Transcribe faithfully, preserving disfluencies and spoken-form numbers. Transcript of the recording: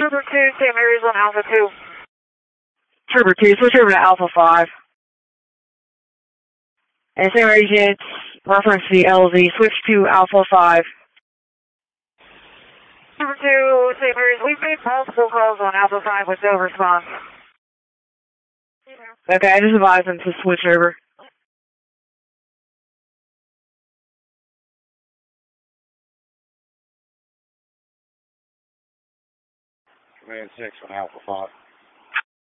Trooper two, Saint Mary's on Alpha two. Trooper two, switch over to Alpha five. And Saint Mary's units, reference the L Z, switch to Alpha five. Trooper two, Saint Mary's, we've made multiple calls on Alpha five with no response. Okay, I just advised them to switch over. Command six on Alpha five.